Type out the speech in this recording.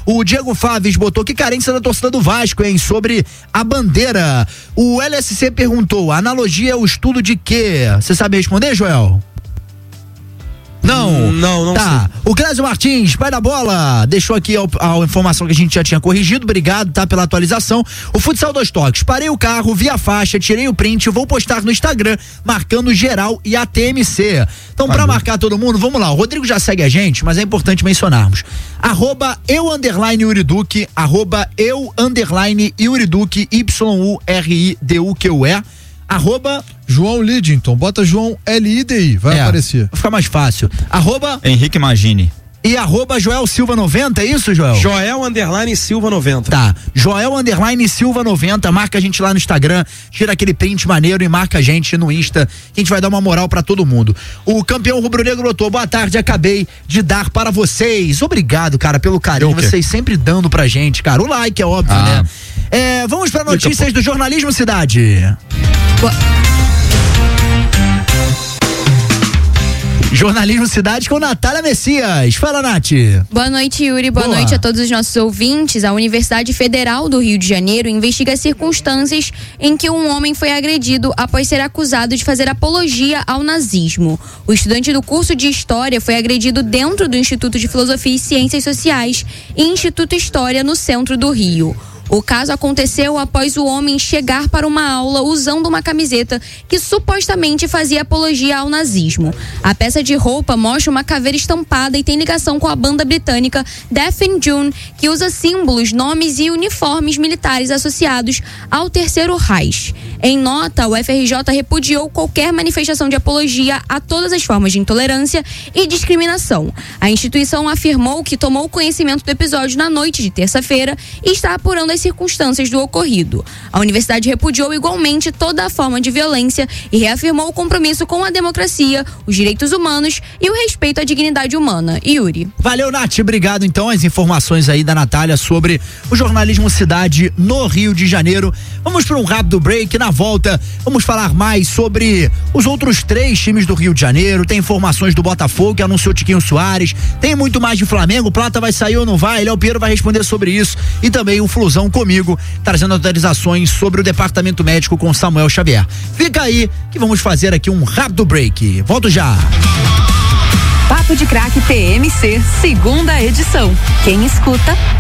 O Diego Fávis botou: que carência da torcida do Vasco, hein? Sobre a bandeira. O LSC perguntou: a analogia é o estudo de quê? Você sabe responder, Joel? Não tá. Sei. O Clésio Martins, pai da bola, deixou aqui a informação que a gente já tinha corrigido. Obrigado, tá, pela atualização. O Futsal 2 Toques: parei o carro, vi a faixa, tirei o print, vou postar no Instagram, marcando geral e a TMC. Então, pra marcar todo mundo, vamos lá. O Rodrigo já segue a gente, mas é importante mencionarmos: @eu_Yuriduque, @eu_Yuriduque, YURIDUQUE, João Lidington, bota João LIDI, vai aparecer. Vai ficar mais fácil. Henrique Magini. E @Joel Silva 90, é isso, Joel? Joel_Silva 90. Tá, Joel_Silva 90, marca a gente lá no Instagram, tira aquele print maneiro e marca a gente no Insta, que a gente vai dar uma moral pra todo mundo. O campeão rubro-negro botou: boa tarde, acabei de dar para vocês. Obrigado, cara, pelo carinho, vocês sempre dando pra gente, cara. O like é óbvio, né? Vamos pra notícias do Jornalismo Cidade. Jornalismo Cidade com Natália Messias. Fala, Nath. Boa noite, Yuri. Boa noite a todos os nossos ouvintes. A Universidade Federal do Rio de Janeiro investiga as circunstâncias em que um homem foi agredido após ser acusado de fazer apologia ao nazismo. O estudante do curso de História foi agredido dentro do Instituto de Filosofia e Ciências Sociais e Instituto História, no centro do Rio. O caso aconteceu após o homem chegar para uma aula usando uma camiseta que supostamente fazia apologia ao nazismo. A peça de roupa mostra uma caveira estampada e tem ligação com a banda britânica Death in June, que usa símbolos, nomes e uniformes militares associados ao Terceiro Reich. Em nota, o FRJ repudiou qualquer manifestação de apologia a todas as formas de intolerância e discriminação. A instituição afirmou que tomou conhecimento do episódio na noite de terça-feira e está apurando as circunstâncias do ocorrido. A universidade repudiou igualmente toda a forma de violência e reafirmou o compromisso com a democracia, os direitos humanos e o respeito à dignidade humana. Yuri. Valeu, Nath. Obrigado, então, as informações aí da Natália sobre o Jornalismo Cidade no Rio de Janeiro. Vamos para um rápido break. Na volta, vamos falar mais sobre os outros 3 times do Rio de Janeiro. Tem informações do Botafogo, que anunciou Tiquinho Soares. Tem muito mais de Flamengo. Plata vai sair ou não vai? Léo Piero vai responder sobre isso. E também o Flusão comigo, trazendo atualizações sobre o departamento médico com Samuel Xavier. Fica aí que vamos fazer aqui um rápido break. Volto já. Papo de Craque TMC, segunda edição. Quem escuta